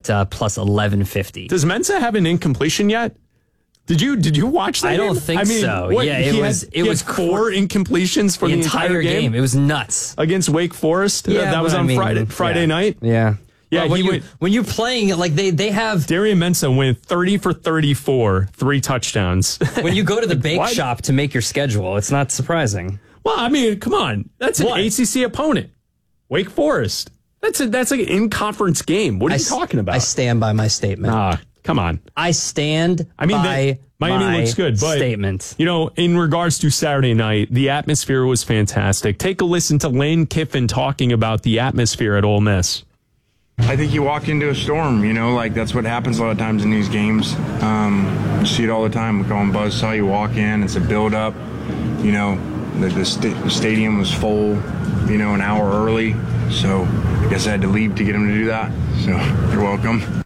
plus 1150. Does Mensa have an incompletion yet? Did you watch that? I don't think so. What, yeah, it was 4 incompletions for the entire game. It was nuts against Wake Forest. Yeah, that was on Friday night. Yeah. Yeah, well, when you're playing it, like they have Darian Mensa went 30 for 34, 3 touchdowns. When you go to the bake shop to make your schedule, it's not surprising. Well, I mean, come on, that's an ACC opponent, Wake Forest. That's like an in-conference game. What are you talking about? I stand by my statement. Come on. I stand by Miami looks good, but statement. You know, in regards to Saturday night, the atmosphere was fantastic. Take a listen to Lane Kiffin talking about the atmosphere at Ole Miss. I think you walk into a storm, you know, like that's what happens a lot of times in these games. You see it all the time. We call them buzzsaw. You walk in, it's a build-up. You know, the stadium was full, you know, an hour early. So I guess I had to leave to get them to do that. So you're welcome.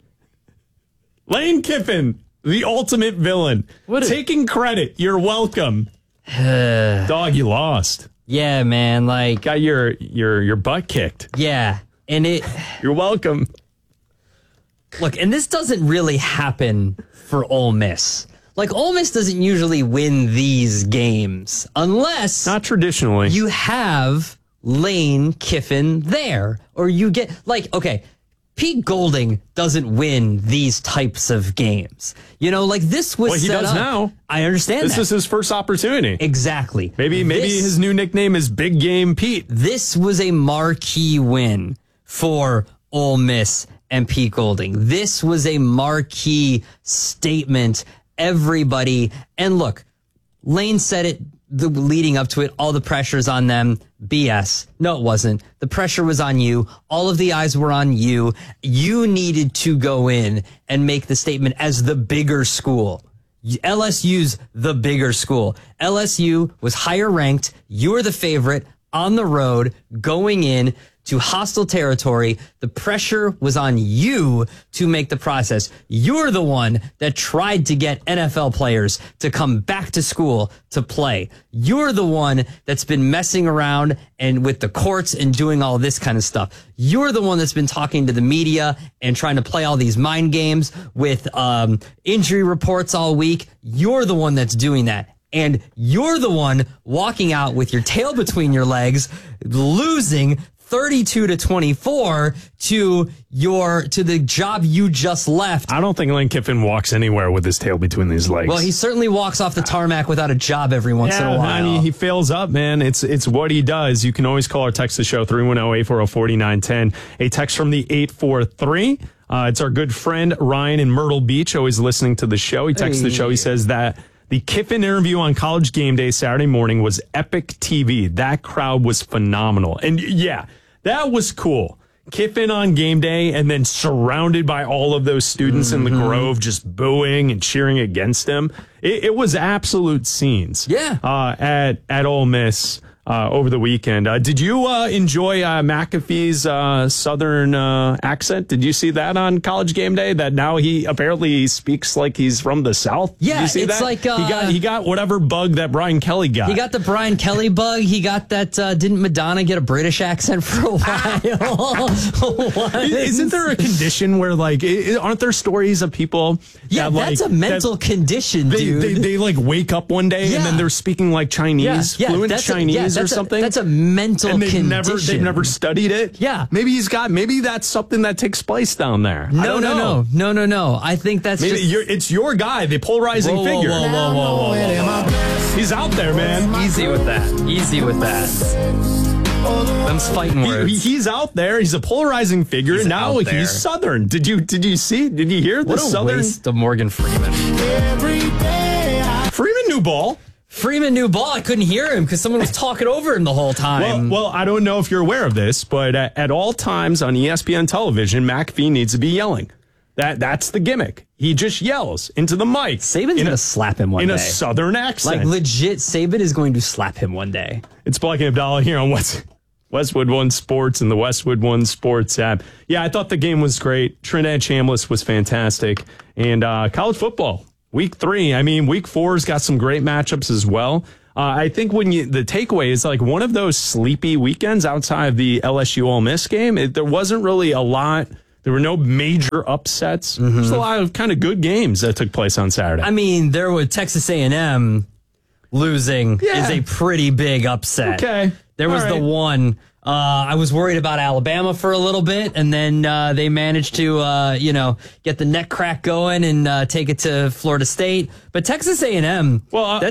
Lane Kiffin, the ultimate villain. Taking credit. You're welcome. Dog, you lost. Yeah, man. Like, got your butt kicked. Yeah. And you're welcome. Look, and this doesn't really happen for Ole Miss. Like, Ole Miss doesn't usually win these games unless not traditionally you have Lane Kiffin there, or you get okay. Pete Golding doesn't win these types of games. You know, like this was he set does up. now. I understand this is his first opportunity. Exactly. Maybe his new nickname is Big Game Pete. This was a marquee win for Ole Miss and Pete Golding. This was a marquee statement. Everybody, and look, Lane said it leading up to it, all the pressure's on them. BS. No, it wasn't. The pressure was on you. All of the eyes were on you. You needed to go in and make the statement as the bigger school. LSU's the bigger school. LSU was higher ranked. You were the favorite on the road going in to hostile territory. The pressure was on you to make the process. You're the one that tried to get NFL players to come back to school to play. You're the one that's been messing around and with the courts and doing all this kind of stuff. You're the one that's been talking to the media and trying to play all these mind games with injury reports all week. You're the one that's doing that. And you're the one walking out with your tail between your legs, losing 32-24 to the job you just left. I don't think Lane Kiffin walks anywhere with his tail between his legs. Well, he certainly walks off the tarmac without a job every once in a while. I mean, he fails up, man. It's what he does. You can always call or text the show 310-840-4910. A text from the 843. It's our good friend Ryan in Myrtle Beach, always listening to the show. He texts the show. He says that the Kiffin interview on College Game Day Saturday morning was epic TV. That crowd was phenomenal. And yeah, that was cool. Kiffin on game day and then surrounded by all of those students in the Grove just booing and cheering against him. It was absolute scenes. Yeah. At Ole Miss over the weekend. Did you enjoy McAfee's southern accent? Did you see that on College Game Day? That now he apparently speaks like he's from the South? Yeah, Did you see it's that? like he got whatever bug that Brian Kelly got. He got the Brian Kelly bug. He got that. Didn't Madonna get a British accent for a while? Isn't there a condition where aren't there stories of people? Yeah, that's a mental condition, dude. They wake up one day and then they're speaking like Chinese, fluent Chinese or something. That's a mental condition. They've never studied it. Yeah, maybe that's something that takes place down there. No. I think that's it's your guy, the polarizing figure. Whoa. He's out there, man. Easy with that. Them's fighting words. He's out there. He's a polarizing figure. He's now he's Southern. Did you hear the Southern? What a waste of Morgan Freeman. Freeman knew ball. I couldn't hear him because someone was talking over him the whole time. Well, I don't know if you're aware of this, but at all times on ESPN television, McAfee needs to be yelling. That's the gimmick. He just yells into the mic. Saban's going to slap him one day. In a Southern accent. Like, legit, Saban is going to slap him one day. It's Black and Abdallah here on Westwood One Sports and the Westwood One Sports app. Yeah, I thought the game was great. Trinidad Chambliss was fantastic. And college football, week 3. I mean, week 4's got some great matchups as well. I think the takeaway is one of those sleepy weekends outside of the LSU Ole Miss game. There wasn't really a lot There were no major upsets. There's a lot of kind of good games that took place on Saturday. I mean, there was Texas A&M losing is a pretty big upset. Okay. There was the one. I was worried about Alabama for a little bit, and then they managed to, get the neck crack going and take it to Florida State. But Texas A&M,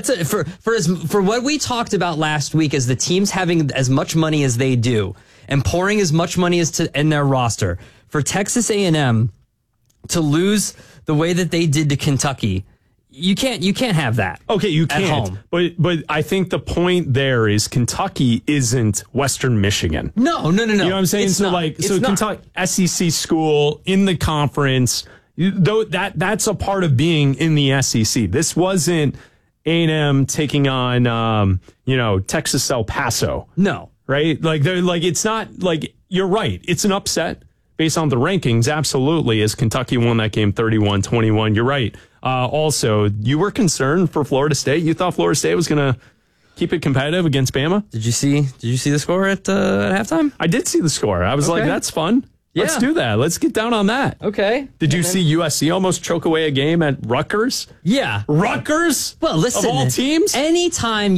for what we talked about last week, as the teams having as much money as they do and pouring as much money as in their roster, for Texas A&M to lose the way that they did to Kentucky. You can't have that. Okay, you at can't. Home. But I think the point there is Kentucky isn't Western Michigan. No. You know what I'm saying? It's not. Kentucky, SEC school in the conference, though that's a part of being in the SEC. This wasn't A&M taking on Texas El Paso. No. Right? It's not like, you're right. It's an upset based on the rankings. Absolutely. As Kentucky won that game 31-21. You're right. Also, you were concerned for Florida State. You thought Florida State was going to keep it competitive against Bama. Did you see the score at halftime? I did see the score. I was like, that's fun. Yeah. Let's do that. Let's get down on that. Okay. Did you see USC almost choke away a game at Rutgers? Yeah. Rutgers? Well, listen. Of all teams? Anytime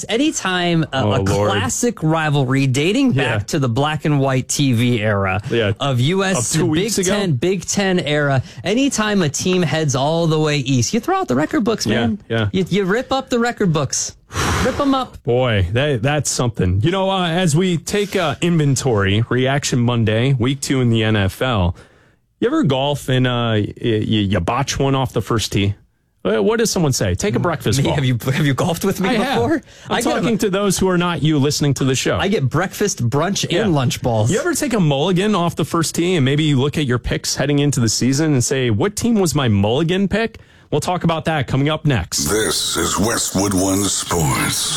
a classic rivalry dating back to the black and white TV era of US, the Big Ten era, anytime a team heads all the way east, you throw out the record books, man. Yeah. You rip up the record books. Rip them up. Boy, that's something. As we take inventory, Reaction Monday, week 2 in the NFL, you ever golf and you botch one off the first tee? What does someone say? Take a breakfast ball. Have you golfed with me before? I'm talking to those who are not you listening to the show. I get breakfast, brunch, and lunch balls. You ever take a mulligan off the first tee and maybe you look at your picks heading into the season and say, what team was my mulligan pick? We'll talk about that coming up next. This is Westwood One Sports.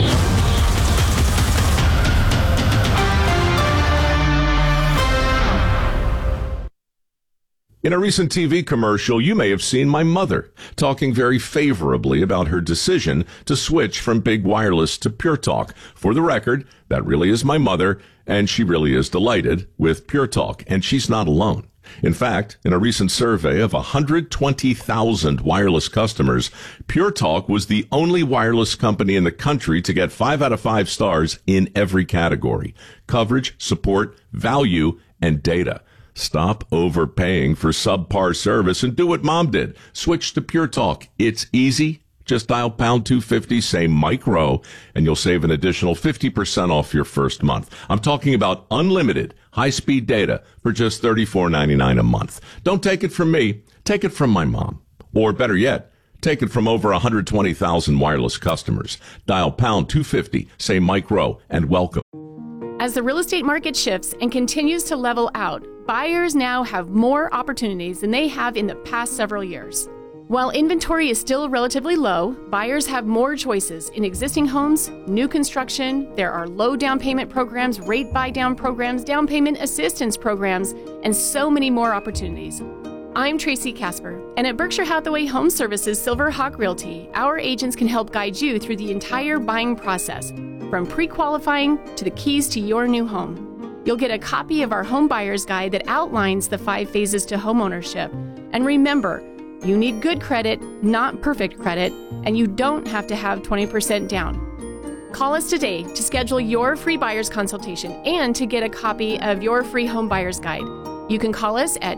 In a recent TV commercial, you may have seen my mother talking very favorably about her decision to switch from Big Wireless to Pure Talk. For the record, that really is my mother, and she really is delighted with Pure Talk, and she's not alone. In fact, in a recent survey of 120,000 wireless customers, Pure Talk was the only wireless company in the country to get 5 out of 5 stars in every category: coverage, support, value, and data. Stop overpaying for subpar service and do what Mom did. Switch to Pure Talk. It's easy. Just dial pound 250, say Mike Rowe, and you'll save an additional 50% off your first month. I'm talking about unlimited high-speed data for just $34.99 a month. Don't take it from me. Take it from my mom. Or better yet, take it from over 120,000 wireless customers. Dial pound 250, say Mike Rowe, and welcome. As the real estate market shifts and continues to level out, buyers now have more opportunities than they have in the past several years. While inventory is still relatively low, buyers have more choices in existing homes, new construction. There are low down payment programs, rate buy down programs, down payment assistance programs, and so many more opportunities. I'm Tracy Casper, and at Berkshire Hathaway Home Services Silver Hawk Realty, our agents can help guide you through the entire buying process, from pre-qualifying to the keys to your new home. You'll get a copy of our home buyer's guide that outlines the 5 phases to homeownership. And remember, you need good credit, not perfect credit, and you don't have to have 20% down. Call us today to schedule your free buyer's consultation and to get a copy of your free home buyer's guide. You can call us at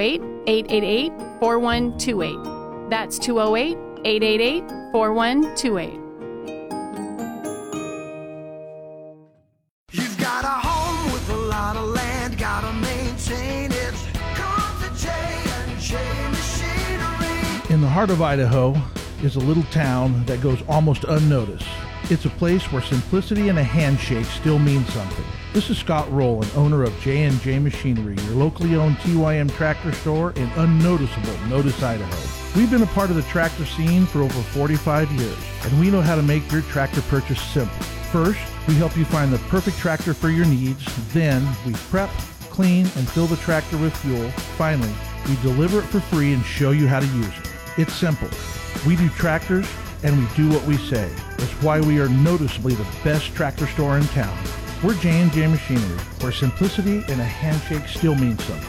208-888-4128. That's 208-888-4128. You've got a home with a lot of land, gotta maintain it. Come to J&J Machinery. In the heart of Idaho is a little town that goes almost unnoticed. It's a place where simplicity and a handshake still mean something. This is Scott Roll, owner of J&J Machinery, your locally owned TYM tractor store in unnoticeable Notice, Idaho. We've been a part of the tractor scene for over 45 years, and we know how to make your tractor purchase simple. First, we help you find the perfect tractor for your needs. Then, we prep, clean, and fill the tractor with fuel. Finally, we deliver it for free and show you how to use it. It's simple. We do tractors, and we do what we say. That's why we are noticeably the best tractor store in town. We're J&J Machinery, where simplicity and a handshake still means something.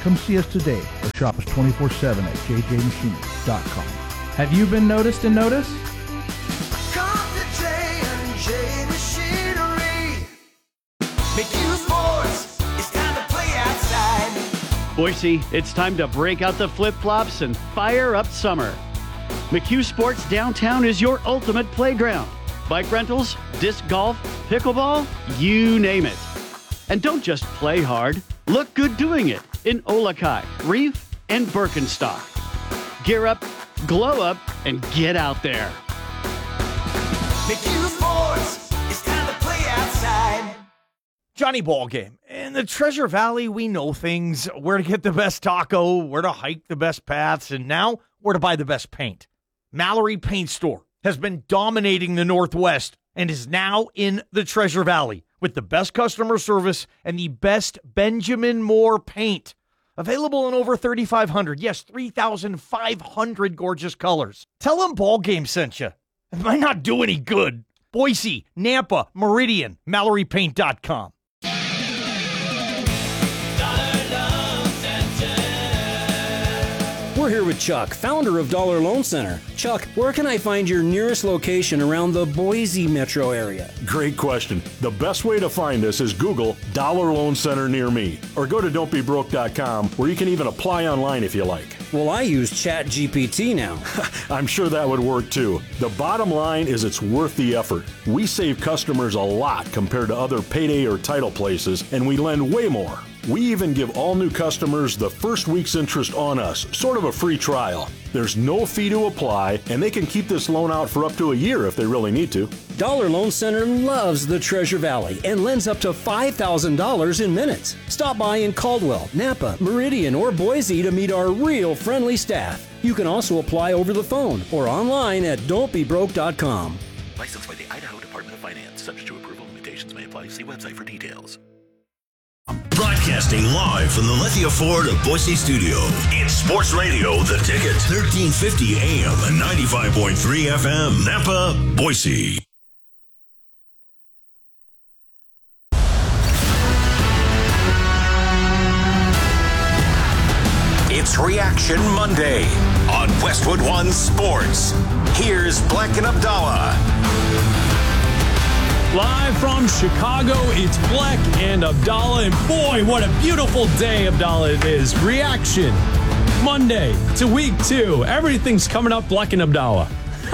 Come see us today or shop us 24/7 at jjmachinery.com. Have you been noticed and noticed? Come to J&J Machinery. McHugh Sports, it's time to play outside. Boise, it's time to break out the flip-flops and fire up summer. McHugh Sports Downtown is your ultimate playground. Bike rentals, disc golf, pickleball, you name it. And don't just play hard, look good doing it in Olakai, Reef, and Birkenstock. Gear up, glow up, and get out there. McHugh Sports, it's time to play outside. Johnny Ballgame. In the Treasure Valley, we know things, where to get the best taco, where to hike the best paths, and now where to buy the best paint. Mallory Paint Store has been dominating the Northwest and is now in the Treasure Valley with the best customer service and the best Benjamin Moore paint. Available in over 3,500, yes, 3,500 gorgeous colors. Tell them Ballgame sent you. It might not do any good. Boise, Nampa, Meridian, MalloryPaint.com. We're here with Chuck, founder of Dollar Loan Center. Chuck, where can I find your nearest location around the Boise metro area? Great question. The best way to find us is Google Dollar Loan Center near me, or go to don'tbebroke.com, where you can even apply online if you like. Well, I use ChatGPT now. I'm sure that would work too. The bottom line is it's worth the effort. We save customers a lot compared to other payday or title places, and we lend way more. We even give all new customers the first week's interest on us, sort of a free trial. There's no fee to apply, and they can keep this loan out for up to a year if they really need to. Dollar Loan Center loves the Treasure Valley and lends up to $5,000 in minutes. Stop by in Caldwell, Nampa, Meridian, or Boise to meet our real friendly staff. You can also apply over the phone or online at don'tbebroke.com. Licensed by the Idaho Department of Finance. Subject to approval, limitations may apply. See website for details. Broadcasting live from the Lithia Ford of Boise studio. It's Sports Radio, The Ticket, 1350 AM and 95.3 FM, Nampa, Boise. It's Reaction Monday on Westwood One Sports. Here's Black and Abdallah. Live from Chicago, it's Black and Abdallah, and boy, what a beautiful day, Abdallah, it is. Reaction Monday to week 2. Everything's coming up Black and Abdallah.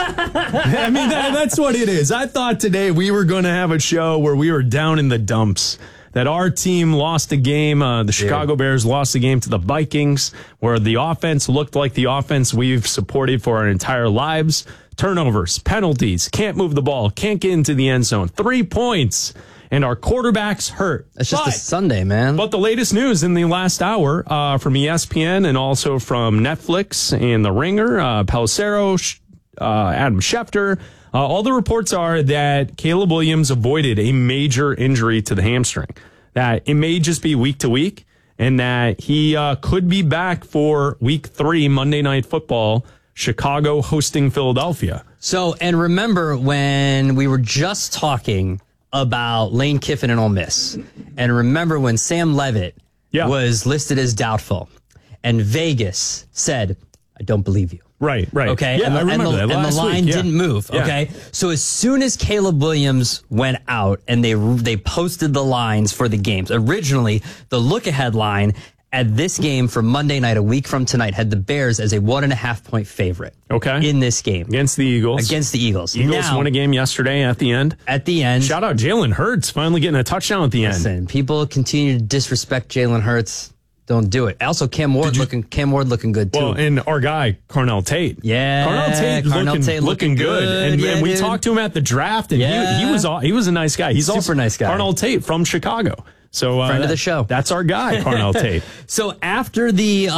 I mean, that's what it is. I thought today we were going to have a show where we were down in the dumps, that our team lost a game. The Chicago Bears lost a game to the Vikings, where the offense looked like the offense we've supported for our entire lives. Turnovers, penalties, can't move the ball, can't get into the end zone. 3 points, and our quarterback's hurt. It's just a Sunday, man. But the latest news in the last hour from ESPN and also from Netflix and The Ringer, Pelissero, Adam Schefter, all the reports are that Caleb Williams avoided a major injury to the hamstring. That it may just be week to week, and that he could be back for week 3, Monday Night Football, Chicago hosting Philadelphia. So, and remember when we were just talking about Lane Kiffin and Ole Miss, and remember when Sam Leavitt was listed as doubtful, and Vegas said, I don't believe you. Right. Okay, Yeah, I remember that. And the line didn't move. Yeah. Okay, so as soon as Caleb Williams went out and they posted the lines for the games, originally the look-ahead line at this game for Monday night, a week from tonight, had the Bears as a 1.5 point favorite. Okay. In this game. Against the Eagles. Eagles Won a game yesterday at the end. Shout out Jalen Hurts finally getting a touchdown at the end. Listen, people continue to disrespect Jalen Hurts. Don't do it. Also, Cam Ward looking good too. Well, and our guy Carnell Tate. Yeah, Carnell Tate looking good. And we talked to him at the draft, and he was a nice guy. He's super nice guy. Carnell Tate from Chicago. So friend of the show. That's our guy, Carnell Tate. So after the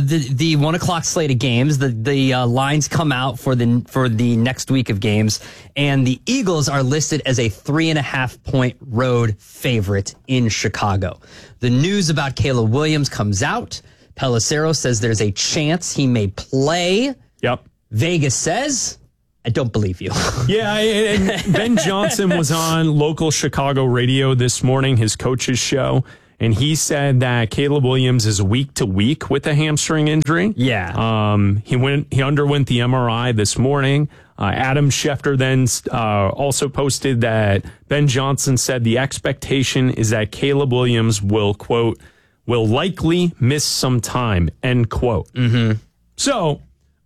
1 o'clock slate of games, the lines come out for the next week of games, and the Eagles are listed as a 3.5 point road favorite in Chicago. The news about Caleb Williams comes out. Pelissero says there's a chance he may play. Yep. Vegas says, I don't believe you. Yeah, and Ben Johnson was on local Chicago radio this morning, his coach's show, and he said that Caleb Williams is week to week with a hamstring injury. Yeah. He underwent the MRI this morning. Adam Schefter then also posted that Ben Johnson said the expectation is that Caleb Williams will, quote, will likely miss some time, end quote. Mm-hmm. So,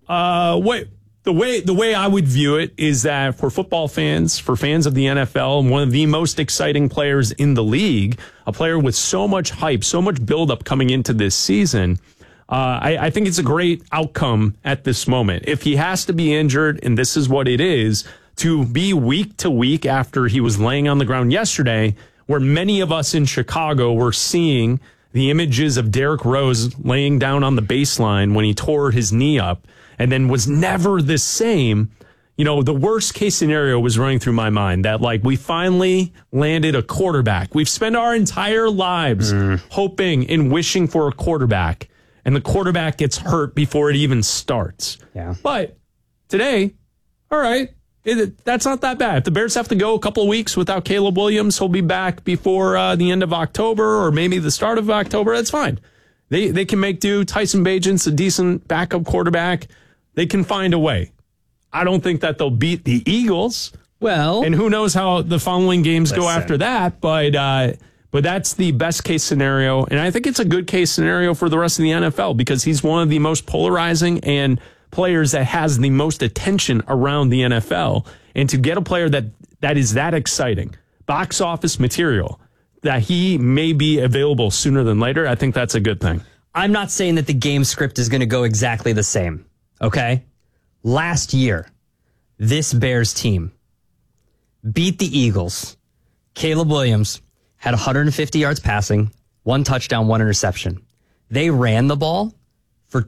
the way I would view it is that for football fans, for fans of the NFL, one of the most exciting players in the league, a player with so much hype, so much buildup coming into this season, I think it's a great outcome at this moment. If he has to be injured, and this is what it is, to be week to week after he was laying on the ground yesterday, where many of us in Chicago were seeing the images of Derrick Rose laying down on the baseline when he tore his knee up and then was never the same. You know, the worst case scenario was running through my mind that, like, we finally landed a quarterback. We've spent our entire lives hoping and wishing for a quarterback, and the quarterback gets hurt before it even starts. Yeah. But today, all right, that's not that bad. If the Bears have to go a couple of weeks without Caleb Williams, he'll be back before the end of October or maybe the start of October. That's fine. They can make do. Tyson Bagent's a decent backup quarterback. They can find a way. I don't think that they'll beat the Eagles. Well, and who knows how the following games go after that, but that's the best case scenario. And I think it's a good case scenario for the rest of the NFL because he's one of the most polarizing and players that has the most attention around the NFL. And to get a player that is that exciting, box office material, that he may be available sooner than later, I think that's a good thing. I'm not saying that the game script is going to go exactly the same, okay? Last year, this Bears team beat the Eagles. Caleb Williams had 150 yards passing, 1 touchdown, 1 interception. They ran the ball for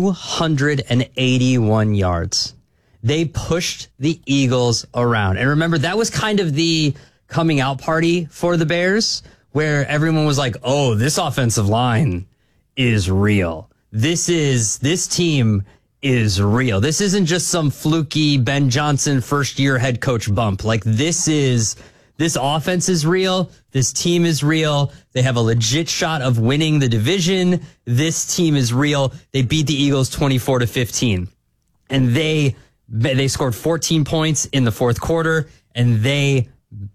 281 yards. They pushed the Eagles around. And remember, that was kind of the coming out party for the Bears, where everyone was like, oh, this offensive line is real. This team is real. This isn't just some fluky Ben Johnson first year head coach bump. Like this offense is real. This team is real. They have a legit shot of winning the division. This team is real. They beat the Eagles 24-15 and they scored 14 points in the fourth quarter and they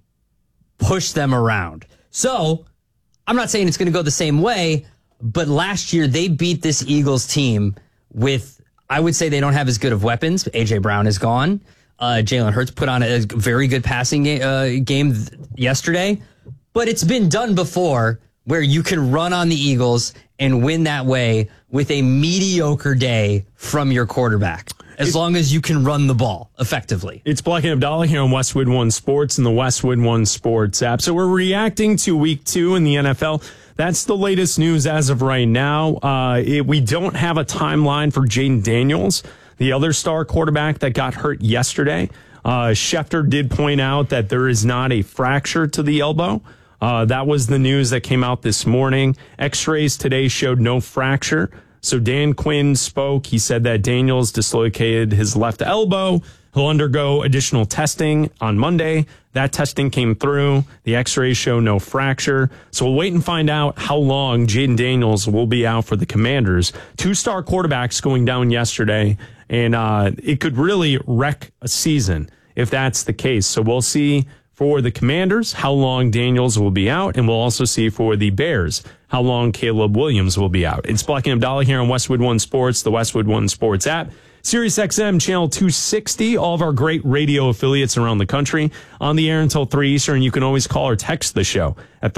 pushed them around. So I'm not saying it's going to go the same way, but last year they beat this Eagles team with, I would say they don't have as good of weapons. A.J. Brown is gone. Jalen Hurts put on a very good passing game yesterday. But it's been done before where you can run on the Eagles and win that way with a mediocre day from your quarterback, as long as you can run the ball effectively. It's Black and Abdallah here on Westwood One Sports and the Westwood One Sports app. So we're reacting to week 2 in the NFL. That's the latest news as of right now. We don't have a timeline for Jaden Daniels, the other star quarterback that got hurt yesterday. Schefter did point out that there is not a fracture to the elbow. That was the news that came out this morning. X-rays today showed no fracture. So Dan Quinn spoke. He said that Daniels dislocated his left elbow. He'll undergo additional testing on Monday. That testing came through. The X-rays show no fracture. So we'll wait and find out how long Jaden Daniels will be out for the Commanders. 2-star quarterbacks going down yesterday, and it could really wreck a season if that's the case. So we'll see for the Commanders how long Daniels will be out, and we'll also see for the Bears how long Caleb Williams will be out. It's Black and Abdallah here on Westwood One Sports, the Westwood One Sports app. Sirius XM channel 260, all of our great radio affiliates around the country. On the air until 3 Eastern. You can always call or text the show at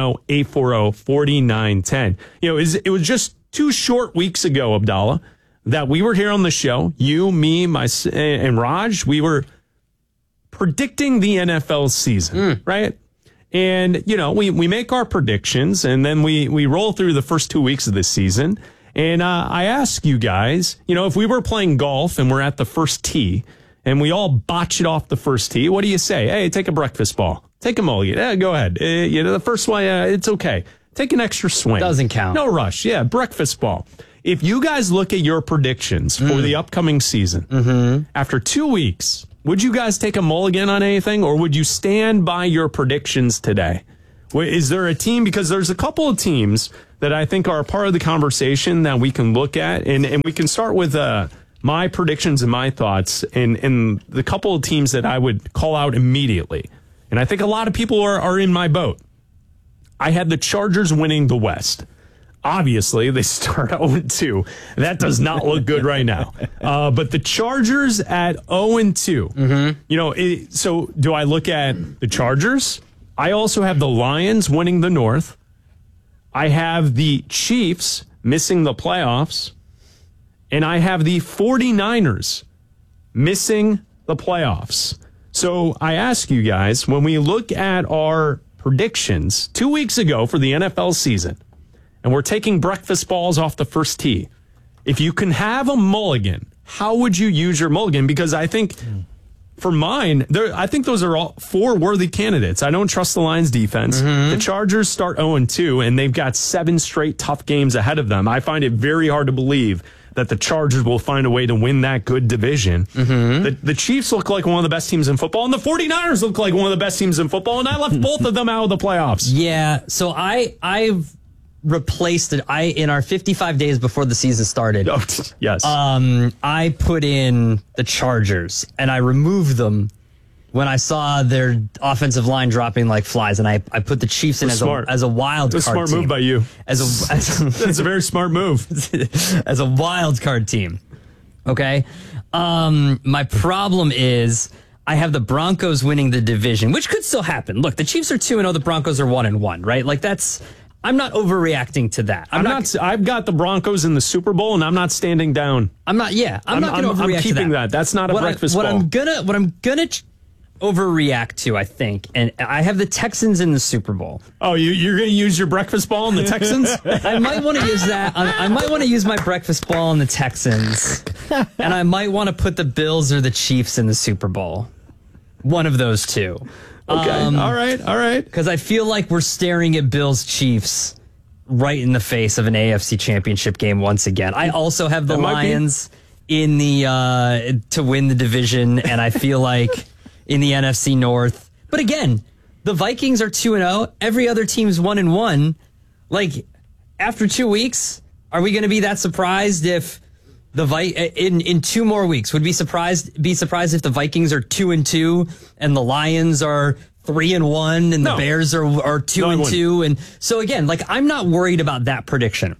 310-840-4910. You know, it was just 2 short weeks ago, Abdallah, that we were here on the show. You, me, and Raj, we were predicting the NFL season, right? And, you know, we make our predictions, and then we roll through the first 2 weeks of the season. And I ask you guys, you know, if we were playing golf and we're at the first tee and we all botch it off the first tee, what do you say? Hey, take a breakfast ball. Take a mulligan. Go ahead. You know, the first one, it's okay. Take an extra swing. Doesn't count. No rush. Yeah, breakfast ball. If you guys look at your predictions for the upcoming season, after 2 weeks, would you guys take a mulligan on anything, or would you stand by your predictions today? Is there a team? Because there's a couple of teams that I think are a part of the conversation that we can look at, and we can start with my predictions and my thoughts, and the couple of teams that I would call out immediately. And I think a lot of people are in my boat. I had the Chargers winning the West. Obviously, they start 0-2. That does not look good right now. But the Chargers at 0-2. So do I look at the Chargers? I also have the Lions winning the North. I have the Chiefs missing the playoffs. And I have the 49ers missing the playoffs. So I ask you guys, when we look at our predictions 2 weeks ago for the NFL season, and we're taking breakfast balls off the first tee, if you can have a mulligan, how would you use your mulligan? Because I think for mine, I think those are all 4 worthy candidates. I don't trust the Lions defense. The Chargers start 0-2, and they've got 7 straight tough games ahead of them. I find it very hard to believe that the Chargers will find a way to win that good division. The Chiefs look like one of the best teams in football, and the 49ers look like one of the best teams in football, and I left both of them out of the playoffs. Yeah, so I've replaced it. In our 55 days before the season started. Oh, yes. I put in the Chargers, and I removed them when I saw their offensive line dropping like flies, and I put the Chiefs in as a wild card. That's a smart team. move by you. That's a very smart move. As a wild card team. Okay. My problem is I have the Broncos winning the division, which could still happen. Look, the Chiefs are 2-0, the Broncos are 1-1, right? Like I'm not overreacting to that. I've got the Broncos in the Super Bowl, and I'm not standing down. I'm not going to overreact. I'm keeping to that. That's not a breakfast ball. What I'm gonna overreact to, I think, and I have the Texans in the Super Bowl. Oh, you're going to use your breakfast ball on the Texans? I might want to use that. I might want to use my breakfast ball on the Texans, and I might want to put the Bills or the Chiefs in the Super Bowl. One of those two. Okay. All right. Because I feel like we're staring at Bills Chiefs right in the face of an AFC Championship game once again. I also have the Lions in the to win the division, and I feel like in the NFC North. But again, the Vikings are 2-0. Every other team's 1-1. Like, after 2 weeks, are we going to be that surprised if in 2 more weeks would be surprised if the Vikings are 2-2 and the Lions are 3-1 and the Bears are 2-2? And so again, like, I'm not worried about that prediction.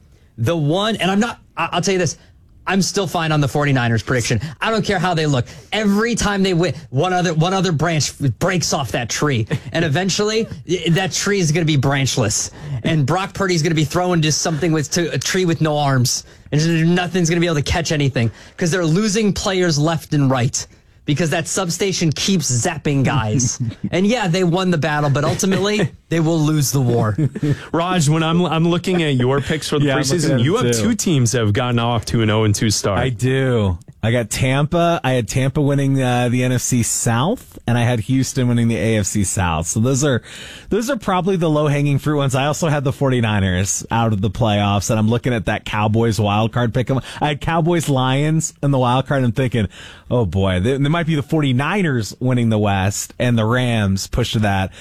I'll tell you this. I'm still fine on the 49ers prediction. I don't care how they look. Every time they win, one other branch breaks off that tree. And eventually, that tree is going to be branchless. And Brock Purdy's going to be thrown to something to a tree with no arms. And nothing's going to be able to catch anything. Because they're losing players left and right. Because that substation keeps zapping guys. And yeah, they won the battle, but ultimately, they will lose the war. Raj, when I'm looking at your picks for the preseason, you have 2 teams that have gotten off to an 0-2 start. I do. I got Tampa. I had Tampa winning the NFC South, and I had Houston winning the AFC South. So those are probably the low-hanging fruit ones. I also had the 49ers out of the playoffs, and I'm looking at that Cowboys wild card pick. I had Cowboys Lions in the wild card, and I'm thinking, oh boy, there might be the 49ers winning the West and the Rams push to that.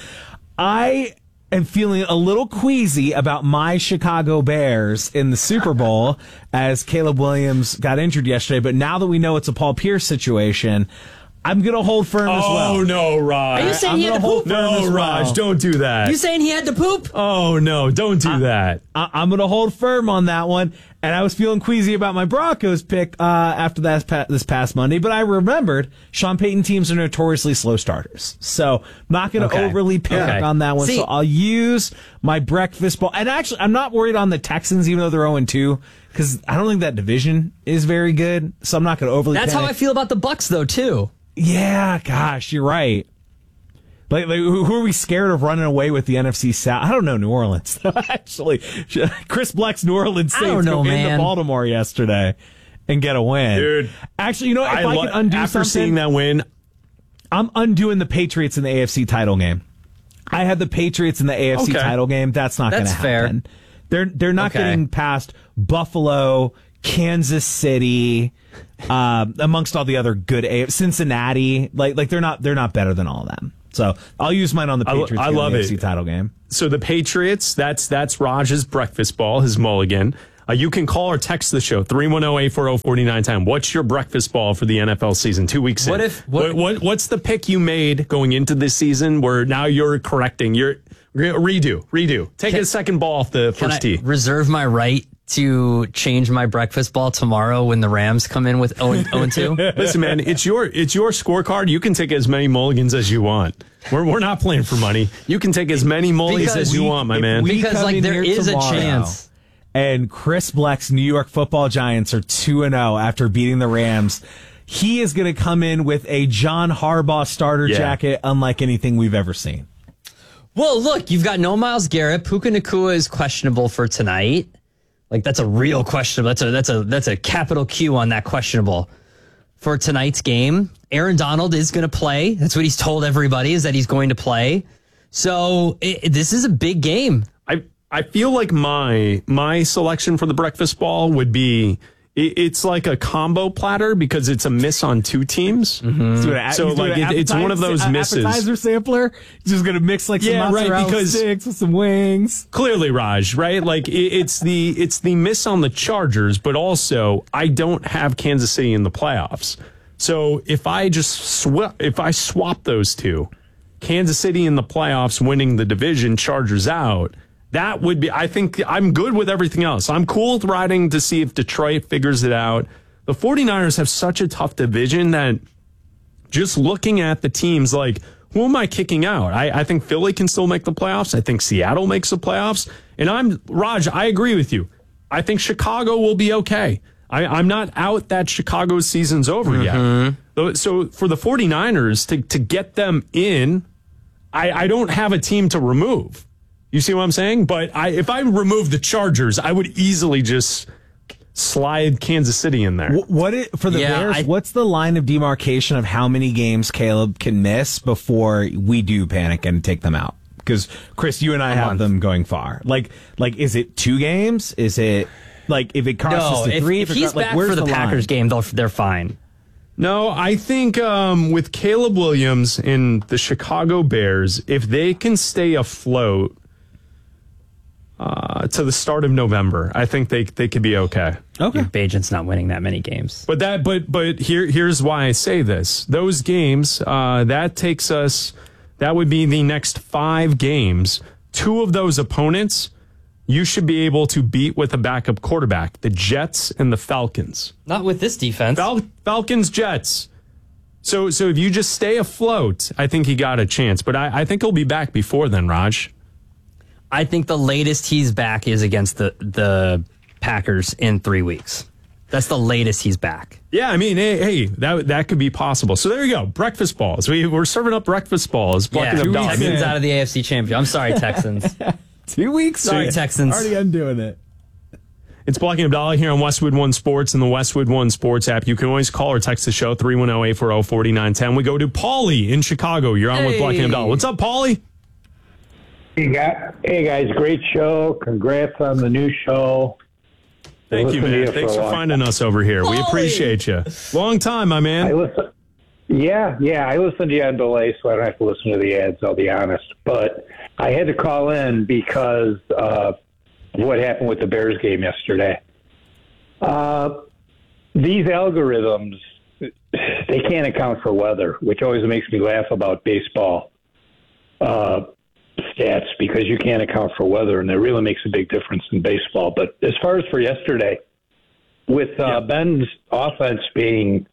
I am feeling a little queasy about my Chicago Bears in the Super Bowl as Caleb Williams got injured yesterday. But now that we know it's a Paul Pierce situation, I'm going to hold firm as well. Oh, no, Raj. Are you saying he had to poop? No, Raj, don't do that. You saying he had to poop? Oh, no, don't do that. I'm going to hold firm on that one. And I was feeling queasy about my Broncos pick after this past Monday, but I remembered Sean Payton teams are notoriously slow starters. So I'm not going to overly pick on that one. So I'll use my breakfast ball. And actually, I'm not worried on the Texans, even though they're 0-2, because I don't think that division is very good. So I'm not going to overly That's panic. how I feel about the Bucs, though, too. Yeah, gosh, you're right. Like, who are we scared of running away with the NFC South? I don't know, New Orleans. Actually, Chris Black's New Orleans Saints go into Baltimore yesterday and get a win. Dude. Actually, you know, if I can undo after something, seeing that win, I'm undoing the Patriots in the AFC title game. I had the Patriots in the AFC title game. That's not going to happen. Fair. They're not getting past Buffalo, Kansas City, amongst all the other good Cincinnati. Like they're not better than all of them. So I'll use mine on the Patriots. I love in the it. AFC title game. So the Patriots, that's Raj's breakfast ball, his mulligan. You can call or text the show, 310-840-4910. What's your breakfast ball for the NFL season 2 weeks in? What's the pick you made going into this season where now you're correcting? Redo. Take a second ball off the first tee. Reserve my right to change my breakfast ball tomorrow when the Rams come in with 0-2? Listen, man, it's your scorecard. You can take as many mulligans as you want. We're not playing for money. You can take as many mulligans as you want, my man. Because there is a chance. And Chris Bleck's New York Football Giants are 2-0 after beating the Rams. He is going to come in with a John Harbaugh starter jacket unlike anything we've ever seen. Well, look, you've got no Myles Garrett. Puka Nacua is questionable for tonight. Like, that's a real question. That's a capital Q on that questionable for tonight's game. Aaron Donald is going to play. That's what he's told everybody, is that he's going to play. So this is a big game. I feel like my selection for the breakfast ball would be it's like a combo platter because it's a miss on two teams. Mm-hmm. So like it's one of those misses. Appetizer sampler. He's just gonna mix like some mozzarella sticks with some wings. Clearly, Raj, right? Like it's the miss on the Chargers, but also I don't have Kansas City in the playoffs. So if I swap those two, Kansas City in the playoffs winning the division, Chargers out. That would be, I think I'm good with everything else. I'm cool with riding to see if Detroit figures it out. The 49ers have such a tough division that just looking at the teams, like, who am I kicking out? I think Philly can still make the playoffs. I think Seattle makes the playoffs. And Raj, I agree with you. I think Chicago will be okay. I'm not out that Chicago's season's over yet. So for the 49ers to get them in, I don't have a team to remove. You see what I'm saying? But if I remove the Chargers, I would easily just slide Kansas City in there. For the Bears, what's the line of demarcation of how many games Caleb can miss before we do panic and take them out? Because, Chris, you and I have them going far. Like, is it 2 games? Is it, like, if it crosses to 3? If he's back for the Packers game, they're fine. No, I think with Caleb Williams and the Chicago Bears, if they can stay afloat to the start of November, I think they could be okay. Okay, Bajent's not winning that many games, but here's why I say this: those games that takes us, that would be the next 5 games. 2 of those opponents you should be able to beat with a backup quarterback: the Jets and the Falcons. Not with this defense. Falcons, Jets. So if you just stay afloat, I think he got a chance. But I think he'll be back before then, Raj. I think the latest he's back is against the Packers in 3 weeks. That's the latest he's back. Yeah, I mean, hey, that could be possible. So there you go. Breakfast balls. We're serving up breakfast balls. Texans out of the AFC Championship. I'm sorry, Texans. 2 weeks? Sorry, Texans. Already undoing it. It's Blackie Abdallah here on Westwood One Sports and the Westwood One Sports app. You can always call or text the show, 310-840-4910. We go to Paulie in Chicago. You're on with Blackie Abdallah. What's up, Paulie? Hey guys, great show. Congrats on the new show. Thank you, man. Thanks for finding us over here. We appreciate you. Long time, my man. I listen to you on delay, so I don't have to listen to the ads, I'll be honest. But I had to call in because of what happened with the Bears game yesterday. These algorithms, they can't account for weather, which always makes me laugh about baseball stats, because you can't account for weather, and it really makes a big difference in baseball. But as far as for yesterday, with Ben's offense being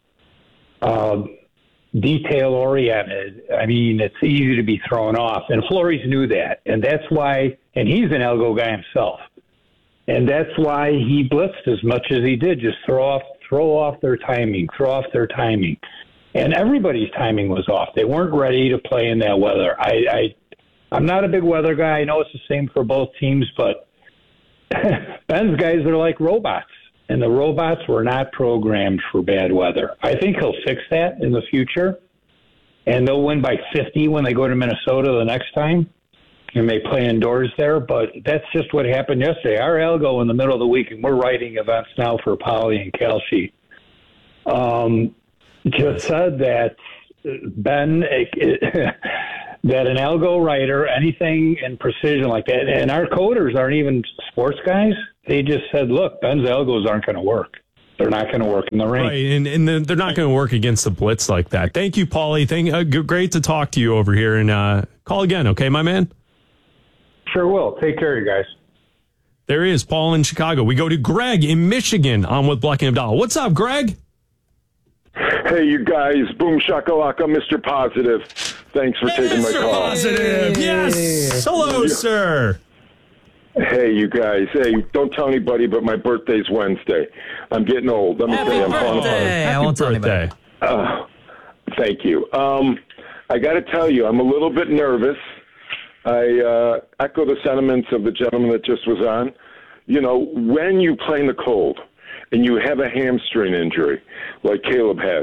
detail-oriented, I mean, it's easy to be thrown off. And Flores knew that, and that's why – and he's an algo guy himself. And that's why he blitzed as much as he did, just throw off their timing. And everybody's timing was off. They weren't ready to play in that weather. I'm not a big weather guy. I know it's the same for both teams, but Ben's guys are like robots, and the robots were not programmed for bad weather. I think he'll fix that in the future, and they'll win by 50 when they go to Minnesota the next time, and they play indoors there. But that's just what happened yesterday. Our algo in the middle of the week, and we're writing events now for Poly and Calci, just said that Ben that an algo writer, anything in precision like that, and our coders aren't even sports guys. They just said, look, Ben's algos aren't going to work. They're not going to work in the rain. Right, and they're not going to work against the blitz like that. Thank you, Paulie. Great to talk to you over here, and call again, okay, my man? Sure will. Take care, you guys. There he is, Paul in Chicago. We go to Greg in Michigan on with Black and Abdallah. What's up, Greg? Hey, you guys. Boom shakalaka, Mr. Positive. Thanks for taking my call. Positive. Yes. Hello, sir. Hey, you guys. Hey, don't tell anybody, but my birthday's Wednesday. I'm getting old. Let me tell you, I'm calling. I won't tell anybody. Thank you. I got to tell you, I'm a little bit nervous. I echo the sentiments of the gentleman that just was on. You know, when you play in the cold and you have a hamstring injury like Caleb has,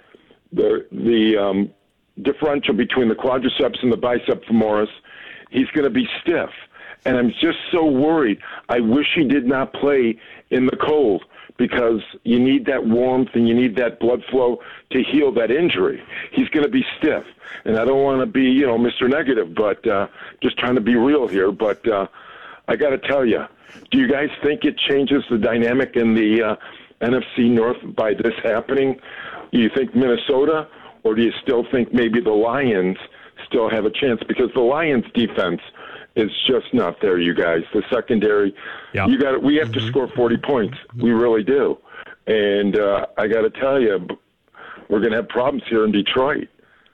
the differential between the quadriceps and the bicep femoris, he's going to be stiff. And I'm just so worried. I wish he did not play in the cold because you need that warmth and you need that blood flow to heal that injury. He's going to be stiff. And I don't want to be, Mr. Negative, but just trying to be real here. But I got to tell you, do you guys think it changes the dynamic in the NFC North by this happening? Do you think Minnesota, or do you still think maybe the Lions still have a chance? Because the Lions' defense is just not there, you guys. The secondary, we have to score 40 points. We really do. And I got to tell you, we're going to have problems here in Detroit.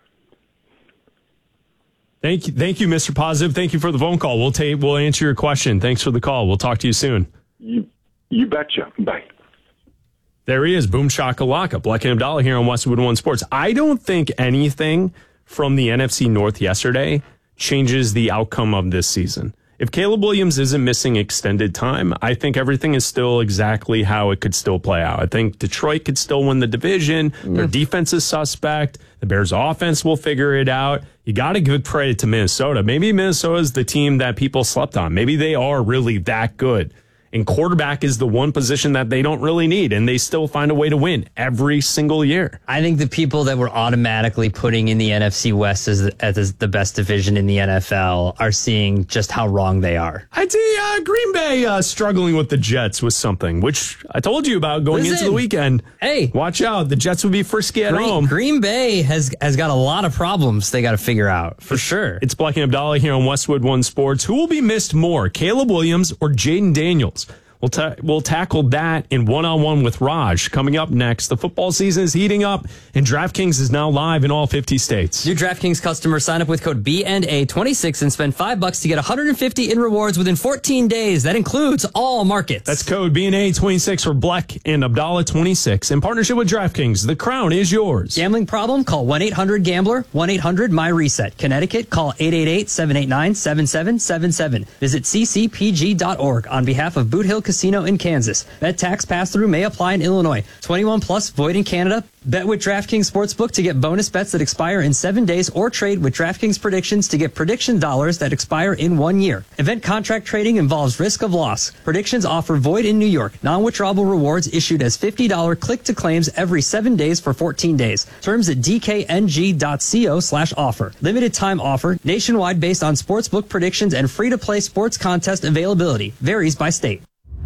Thank you, Mr. Positive. Thank you for the phone call. We'll answer your question. Thanks for the call. We'll talk to you soon. You betcha. Bye. There he is, Boom Shakalaka, Black and Abdallah here on Westwood One Sports. I don't think anything from the NFC North yesterday changes the outcome of this season. If Caleb Williams isn't missing extended time, I think everything is still exactly how it could still play out. I think Detroit could still win the division. Their defense is suspect. The Bears' offense will figure it out. You got to give credit to Minnesota. Maybe Minnesota is the team that people slept on. Maybe they are really that good. And quarterback is the one position that they don't really need, and they still find a way to win every single year. I think the people that were automatically putting in the NFC West as the best division in the NFL are seeing just how wrong they are. I'd say Green Bay struggling with the Jets was something, which I told you about going into the weekend. Hey, watch out. The Jets would be frisky at home. Green Bay has got a lot of problems they got to figure out, for sure. It's Black and Abdallah here on Westwood One Sports. Who will be missed more, Caleb Williams or Jaden Daniels? We'll tackle that in one-on-one with Raj. Coming up next, the football season is heating up, and DraftKings is now live in all 50 states. New DraftKings customers sign up with code BNA26 and spend $5 to get $150 in rewards within 14 days. That includes all markets. That's code BNA26 for Black and Abdallah 26. In partnership with DraftKings, the crown is yours. Gambling problem? Call 1-800-GAMBLER, 1-800-MyReset. Connecticut, call 888-789-7777. Visit ccpg.org on behalf of Boot Hill Casino in Kansas. Bet tax pass-through may apply in Illinois. 21 plus, void in Canada. Bet with DraftKings Sportsbook to get bonus bets that expire in 7 days, or trade with DraftKings Predictions to get prediction dollars that expire in 1 year. Event contract trading involves risk of loss. Predictions offer void in New York. Non-withdrawable rewards issued as $50 click-to-claims every 7 days for 14 days. Terms at dkng.co/offer. Limited time offer. Nationwide based on sportsbook predictions and free-to-play sports contest availability. Varies by state.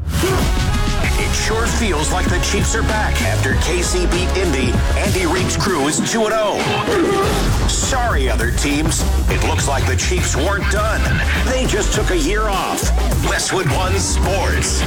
It sure feels like the Chiefs are back after KC beat Indy. Andy Reid's crew is 2-0. Sorry, other teams. It looks like the Chiefs weren't done. They just took a year off. Westwood One Sports.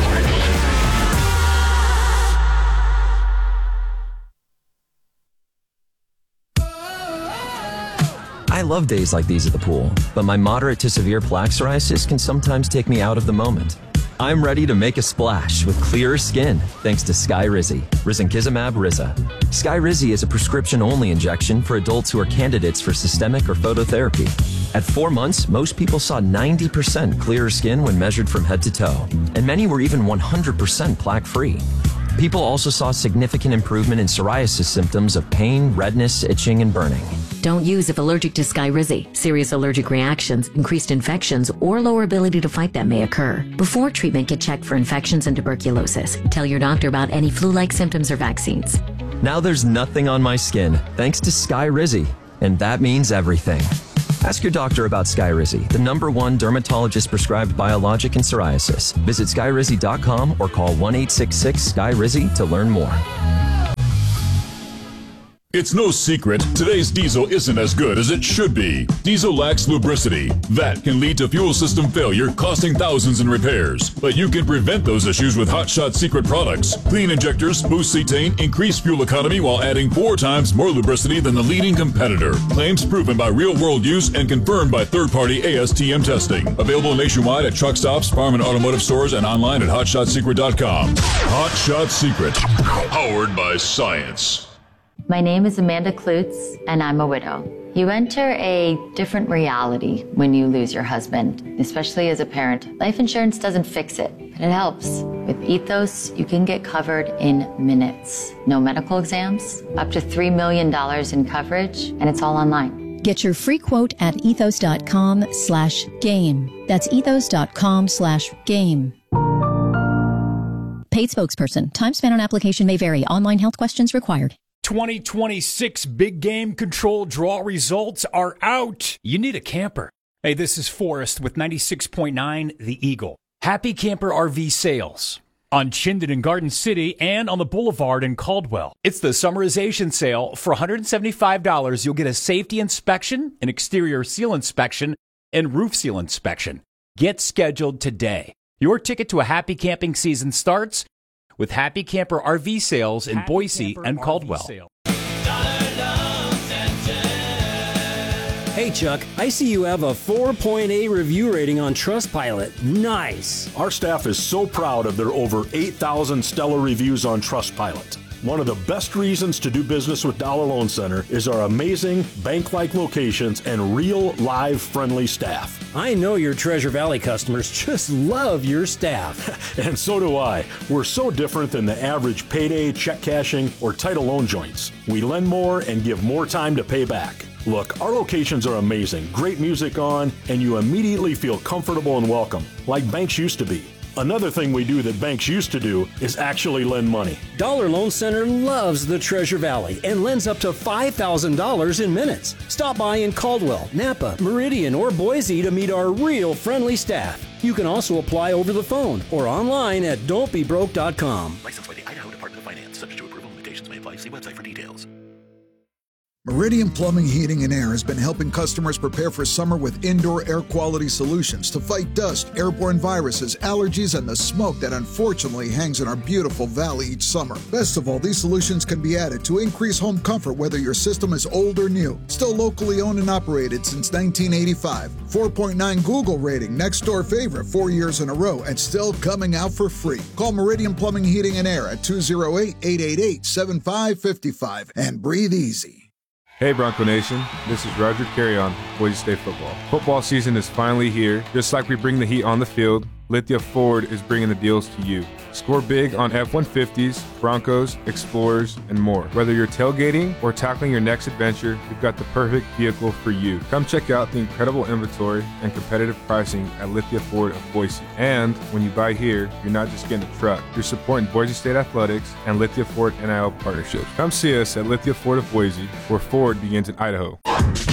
I love days like these at the pool, but my moderate to severe plaque psoriasis can sometimes take me out of the moment. I'm ready to make a splash with clearer skin thanks to Skyrizi, risankizumab Riza. Skyrizi is a prescription-only injection for adults who are candidates for systemic or phototherapy. At 4 months, most people saw 90% clearer skin when measured from head to toe, and many were even 100% plaque-free. People also saw significant improvement in psoriasis symptoms of pain, redness, itching, and burning. Don't use if allergic to Skyrizi. Serious allergic reactions, increased infections, or lower ability to fight them may occur. Before treatment, get checked for infections and tuberculosis. Tell your doctor about any flu-like symptoms or vaccines. Now there's nothing on my skin thanks to Skyrizi, and that means everything. Ask your doctor about Skyrizi, the #1 dermatologist-prescribed biologic in psoriasis. Visit skyrizi.com or call 1-866-SKY-RIZZI to learn more. It's no secret, today's diesel isn't as good as it should be. Diesel lacks lubricity. That can lead to fuel system failure, costing thousands in repairs. But you can prevent those issues with Hot Shot Secret products. Clean injectors, boost cetane, increase fuel economy while adding 4 times more lubricity than the leading competitor. Claims proven by real-world use and confirmed by third-party ASTM testing. Available nationwide at truck stops, farm and automotive stores, and online at hotshotsecret.com. Hot Shot Secret, powered by science. My name is Amanda Klutz, and I'm a widow. You enter a different reality when you lose your husband, especially as a parent. Life insurance doesn't fix it, but it helps. With Ethos, you can get covered in minutes. No medical exams, up to $3 million in coverage, and it's all online. Get your free quote at ethos.com/game. That's ethos.com/game. Paid spokesperson. Time spent on application may vary. Online health questions required. 2026 Big Game Control draw results are out. You need a camper. Hey, this is Forrest with 96.9 The Eagle. Happy Camper RV sales on Chinden in Garden City and on the Boulevard in Caldwell. It's the summarization sale. For $175, you'll get a safety inspection, an exterior seal inspection, and roof seal inspection. Get scheduled today. Your ticket to a happy camping season starts with Happy Camper RV sales in Boise and Caldwell. Hey Chuck, I see you have a 4.8 review rating on Trustpilot. Nice. Our staff is so proud of their over 8,000 stellar reviews on Trustpilot. One of the best reasons to do business with Dollar Loan Center is our amazing bank-like locations and real, live, friendly staff. I know your Treasure Valley customers just love your staff. And so do I. We're so different than the average payday, check cashing, or title loan joints. We lend more and give more time to pay back. Look, our locations are amazing, great music on, and you immediately feel comfortable and welcome, like banks used to be. Another thing we do that banks used to do is actually lend money. Dollar Loan Center loves the Treasure Valley and lends up to $5,000 in minutes. Stop by in Caldwell, Napa, Meridian, or Boise to meet our real friendly staff. You can also apply over the phone or online at don'tbebroke.com. Licensed by the Idaho Department of Finance. Subject to approval. Limitations may apply. See website for details. Meridian Plumbing, Heating, and Air has been helping customers prepare for summer with indoor air quality solutions to fight dust, airborne viruses, allergies, and the smoke that unfortunately hangs in our beautiful valley each summer. Best of all, these solutions can be added to increase home comfort whether your system is old or new. Still locally owned and operated since 1985. 4.9 Google rating, next door favorite 4 years in a row, and still coming out for free. Call Meridian Plumbing, Heating, and Air at 208-888-7555 and breathe easy. Hey Bronco Nation, this is Roger Carrion, Boise State Football. Football season is finally here. Just like we bring the heat on the field, Lithia Ford is bringing the deals to you. Score big on F-150s, Broncos, Explorers, and more. Whether you're tailgating or tackling your next adventure, we've got the perfect vehicle for you. Come check out the incredible inventory and competitive pricing at Lithia Ford of Boise. And when you buy here, you're not just getting a truck. You're supporting Boise State Athletics and Lithia Ford NIL partnerships. Come see us at Lithia Ford of Boise, where Ford begins in Idaho.